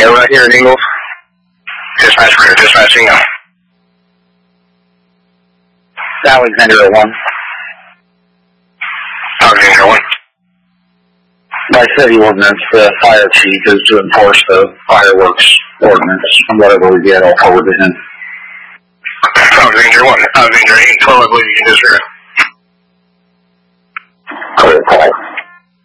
Tango right here in Ingalls. Dispatch for dispatching now. Alexander 1. Alexander 1. By city ordinance, the fire chief is to enforce the fireworks ordinance, and whatever we get, I'll forward to him. Alexander 1. Alexander 8, 12, I believe you can disregard.